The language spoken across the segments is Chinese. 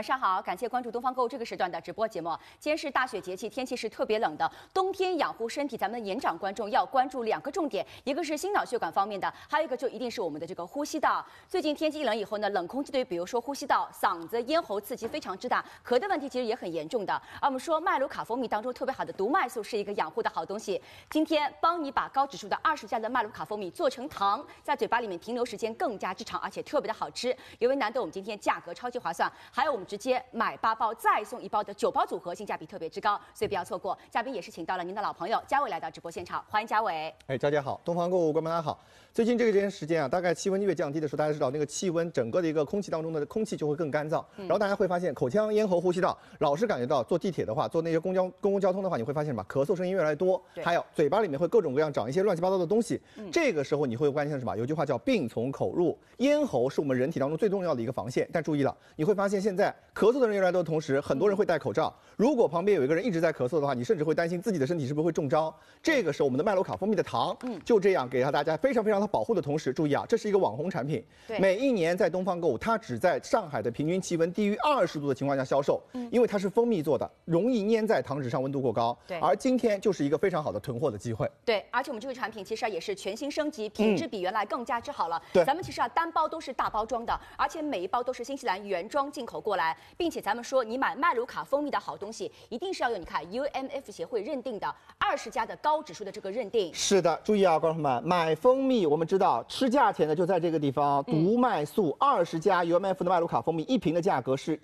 晚上好，感谢关注东方购物这个时段的直播节目。今天是大雪节气，天气是特别冷的，冬天养护身体，咱们的年长观众要关注2个重点，一个是心脑血管方面的，还有一个就一定是我们的这个呼吸道。最近天气一冷以后呢，冷空气对于比如说呼吸道、嗓子、咽喉刺激非常之大，咳的问题其实也很严重的。而我们说麦卢卡蜂蜜当中特别好的毒麦素是一个养护的好东西，今天帮你把高指数的20加的麦卢卡蜂蜜做成糖，在嘴巴里面停留时间更加之长，而且特别的好吃。尤为难得我们今天价格超级划算，还有我们直接买8包再送1包的9包组合，性价比特别之高，所以不要错过。嘉宾也是请到了您的老朋友嘉伟来到直播现场，欢迎嘉伟。 佳姐好，东方购物观众大家好。最近这段时间啊，大概气温越降低的时候，大家知道那个气温整个的一个空气当中的空气就会更干燥，然后大家会发现口腔、咽喉、呼吸道，老是感觉到坐地铁的话，坐那些公共交通的话，你会发现什么？咳嗽声音越来越多，还有嘴巴里面会各种各样长一些乱七八糟的东西。这个时候你会关心什么？有句话叫病从口入，咽喉是我们人体当中最重要的一个防线。但注意了，你会发现现在咳嗽的人越来越多的同时，很多人会戴口罩。如果旁边有一个人一直在咳嗽的话，你甚至会担心自己的身体是不是会中招。这个时候我们的麦卢卡蜂蜜的糖，就这样给大家非常的保护的同时，注意啊，这是一个网红产品。每一年在东方购物，它只在上海的平均气温低于20度的情况下销售，因为它是蜂蜜做的，容易粘在糖纸上，温度过高。而今天就是一个非常好的囤货的机会。 对，而且我们这个产品其实也是全新升级，品质比原来更加之好了。咱们其实单包都是大包装的，而且每一包都是新西兰原装进口过来，并且咱们说你买麦卢卡蜂蜜的好东西，一定是要用你看 UMF 协会认定的20加的高指数的这个认定。是的， 注意啊，观众朋友们，买蜂蜜我们知道吃价钱的就在这个地方，毒麦素20加 UMF 的麦卢卡蜂蜜1瓶的价格是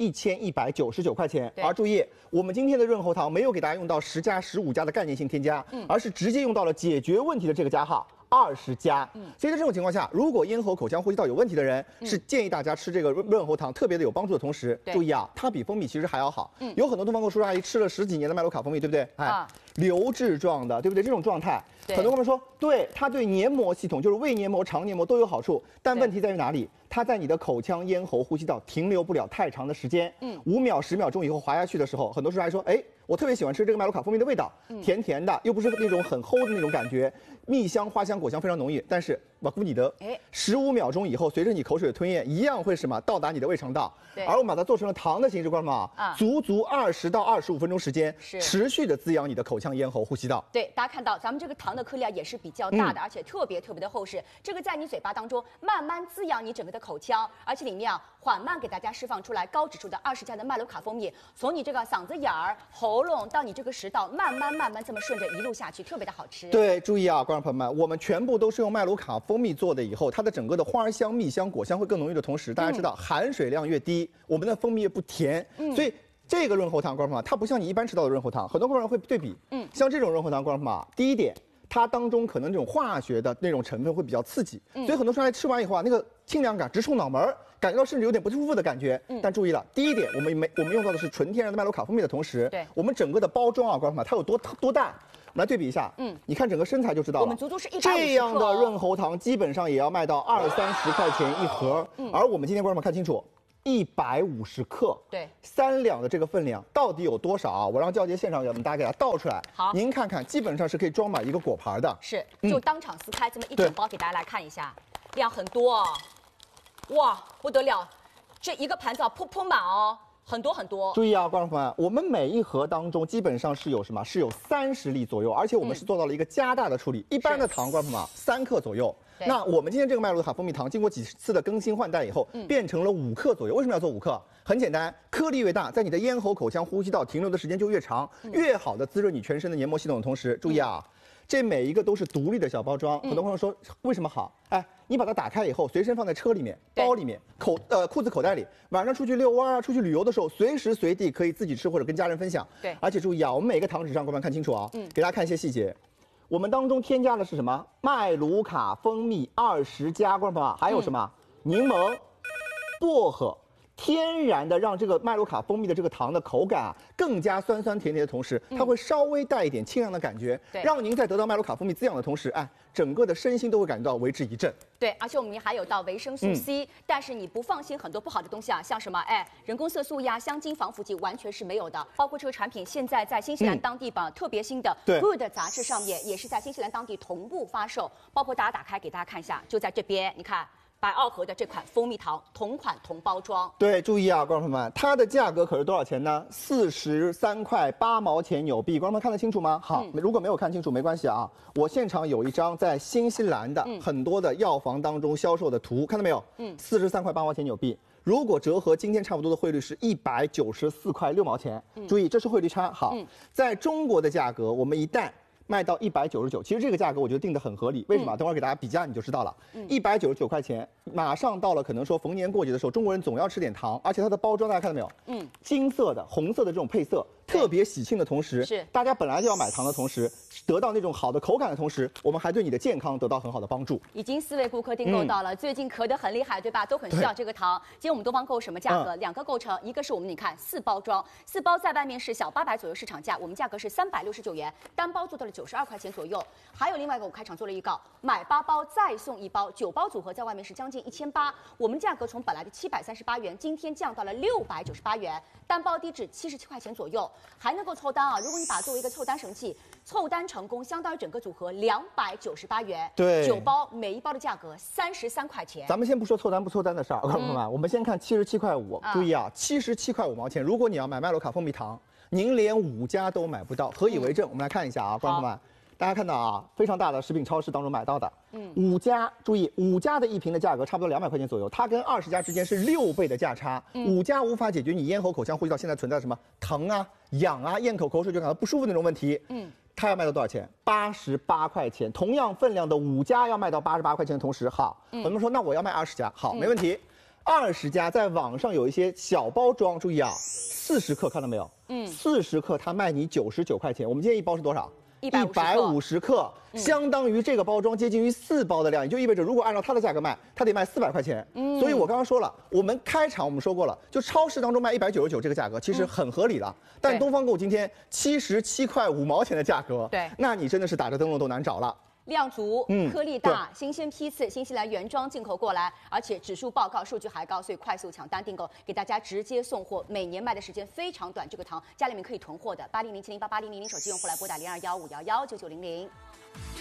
1199块钱。而注意，我们今天的润喉糖没有给大家用到10加、15加的概念性添加，而是直接用到了解决问题的这个加号。20加，所以在这种情况下，如果咽喉、口腔、呼吸道有问题的人，是建议大家吃这个润喉糖，特别的有帮助的同时，注意啊，它比蜂蜜其实还要好。有很多东方购叔叔阿姨吃了10几年的麦卢卡蜂蜜，对不对？流质状的，对不对？这种状态，很多朋友说，对，它对黏膜系统，就是胃黏膜、肠黏膜都有好处，但问题在于哪里？它在你的口腔、咽喉、呼吸道停留不了太长的时间，5秒、10秒钟以后滑下去的时候，很多叔叔还说，哎，我特别喜欢吃这个麦卢卡蜂蜜的味道，甜甜的，又不是那种很齁的那种感觉，蜜香、花香、果香非常浓郁，但是我估你的，15秒钟以后，随着你口水的吞咽，一样会什么到达你的胃肠道，而我们把它做成了糖的形式，观众们啊，足20到25分钟时间，持续的滋养你的口腔、咽喉、呼吸道。 对，大家看到咱们这个糖的颗粒啊也是比较大的，而且特别的厚实，这个在你嘴巴当中慢慢滋养你整个的口腔，而且里面啊缓慢给大家释放出来高指数的20加的麦卢卡蜂蜜，从你这个嗓子眼儿、喉咙到你这个食道，慢慢这么顺着一路下去，特别的好吃。 对，注意啊，观众朋友们，我们全部都是用麦卢卡蜂蜜做的，以后它的整个的花香、蜜香、果香会更浓郁的同时，大家知道含水量越低，我们的蜂蜜越不甜，所以这个润喉糖，观众朋友们，它不像你一般吃到的润喉糖，很多朋友会对比，像这种润喉糖，观众朋友们，第一点，它当中可能这种化学的那种成分会比较刺激，所以很多时候吃完以后啊，那个清凉感直冲脑门儿，感觉到甚至有点不舒服的感觉。但注意了，第一点，我们用到的是纯天然的麦卢卡蜂蜜的同时，我们整个的包装啊，观众朋友们，它有多大？我们来对比一下，你看整个身材就知道了。 我们足足是150克这样的润喉糖基本上也要卖到20-30块钱一盒，而我们今天观众们看清楚。150克，对，3两的这个分量到底有多少啊？我让教杰现场给我们大家给它倒出来。好，您看看，基本上是可以装满一个果盘的。 是，就当场撕开这么一整包给大家来看一下，量很多哦，哇，不得了，这一个盘子铺满哦。很多。 注意啊，观众朋友们，我们每一盒当中基本上是有什么？是有30粒左右，而且我们是做到了一个加大的处理。一般的糖，观众朋友们3克左右。那我们今天这个麦卢卡蜂蜜糖，经过几次的更新换代以后，变成了5克左右。为什么要做5克？很简单，颗粒越大，在你的咽喉、口腔、呼吸道停留的时间就越长，越好的滋润你全身的黏膜系统的同时，注意啊。这每一个都是独立的小包装，很多朋友说为什么好？哎，你把它打开以后，随身放在车里面、包里面、裤子口袋里，晚上出去遛弯啊、出去旅游的时候，随时随地可以自己吃或者跟家人分享。对，而且注意啊，我们每个糖纸上，观众们看清楚啊，给大家看一些细节。我们当中添加的是什么？麦卢卡蜂蜜20加，观众朋友们，还有什么？柠檬、薄荷。天然的让这个麦卢卡蜂蜜的这个糖的口感啊更加酸酸甜甜的同时，它会稍微带一点清凉的感觉，让您在得到麦卢卡蜂蜜滋养的同时，哎，整个的身心都会感觉到为之一振。 对，而且我们还有到维生素 C，但是你不放心很多不好的东西啊，像什么人工色素呀、香精、防腐剂完全是没有的。包括这个产品现在在新西兰当地榜特别新的 Good 杂志上面也是在新西兰当地同步发售，包括大家打开给大家看一下，就在这边，你看。 白奥和的这款蜂蜜糖，同款同包装。 对，注意啊，观众朋友们，它的价格可是多少钱呢？43块8毛钱纽币。观众们看得清楚吗？好，如果没有看清楚没关系啊，我现场有一张在新西兰的很多的药房当中销售的图，看到没有？43块8毛钱纽币。如果折合今天差不多的汇率是194块6毛钱，注意这是汇率差。好，在中国的价格，我们一旦卖到199，其实这个价格我觉得定得很合理。为什么？等会儿给大家比价你就知道了。199块钱，马上到了可能说逢年过节的时候，中国人总要吃点糖，而且它的包装大家看到没有？金色的、红色的这种配色，特别喜庆的同时， 是大家本来就要买糖的同时，得到那种好的口感的同时，我们还对你的健康得到很好的帮助。 已经4位顾客订购到了，最近咳得很厉害，对吧？都很需要这个糖。今天我们东方购什么价格？2个构成，一个是我们你看4包装，4包在外面是小800左右市场价，我们价格是369元，单包做到了92块钱左右。还有另外一个，我开场做了预告，买8包再送1包，9包组合在外面是将近1800，我们价格从本来的738元，今天降到了698元，单包低至77块钱左右，还能够凑单啊！如果你把它作为一个凑单神器，凑单成功，相当于整个组合298元， 对 ，9包每1包的价格33块钱。 咱们先不说凑单不凑单的事儿，观众朋友们，我们先看77块5，注意啊，77块5毛钱。如果你要买麦罗卡蜂蜜糖，您连5家都买不到，何以为证？我们来看一下啊，观众朋友们。大家看到啊，非常大的食品超市当中买到的，5家，注意5家的一瓶的价格差不多200块钱左右，它跟20家之间是6倍的价差。5家无法解决你咽喉口腔呼吸道现在存在什么疼啊、痒啊、咽口水就感到不舒服那种问题。它要卖到多少钱？88块钱。同样分量的5家要卖到88块钱的同时，好，我们说那我要卖20家，好，没问题。20家在网上有一些小包装，注意啊，40克看到没有？40克它卖你99块钱。我们今天一包是多少？150克，相当于这个包装接近于4包的量，也就意味着如果按照它的价格卖，它得卖400块钱。所以我刚刚说了，我们开场我们说过了，就超市当中卖199这个价格其实很合理了。但东方购今天77块5毛钱的价格， 对， 那你真的是打着灯笼都难找了。 量足，颗粒大，新鲜批次，新西兰原装进口过来，而且指数报告数据还高，所以快速抢单订购，给大家直接送货，每年卖的时间非常短。这个糖家里面可以囤货的，8007088000手机用户来拨打0215119900。